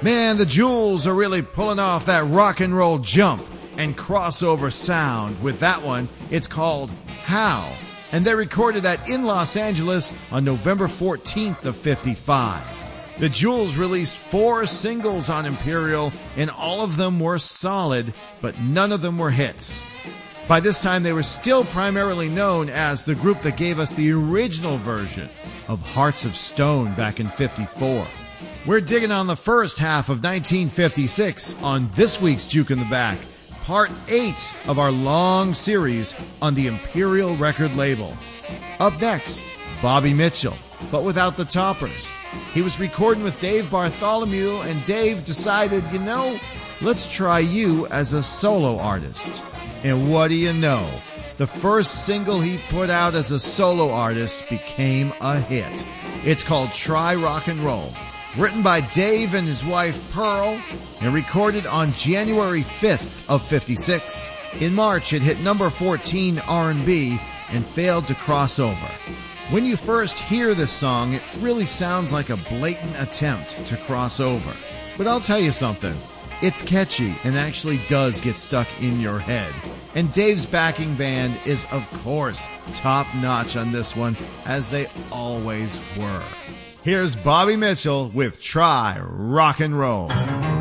Man, the Jewels are really pulling off that rock and roll jump and crossover sound. With that one, it's called How. And they recorded that in Los Angeles on November 14th of 55. The Jewels released 4 singles on Imperial, and all of them were solid, but none of them were hits. By this time, they were still primarily known as the group that gave us the original version of Hearts of Stone back in 54. We're digging on the first half of 1956 on this week's Juke in the Back, part 8 of our long series on the Imperial record label. Up next, Bobby Mitchell, but without the Toppers. He was recording with Dave Bartholomew, and Dave decided, let's try you as a solo artist. And what do you know? The first single he put out as a solo artist became a hit. It's called Try Rock and Roll. Written by Dave and his wife Pearl, and recorded on January 5th of 56. In March, it hit number 14 R&B and failed to cross over. When you first hear this song, it really sounds like a blatant attempt to cross over. But I'll tell you something. It's catchy and actually does get stuck in your head. And Dave's backing band is, of course, top-notch on this one, as they always were. Here's Bobby Mitchell with Try Rock and Roll.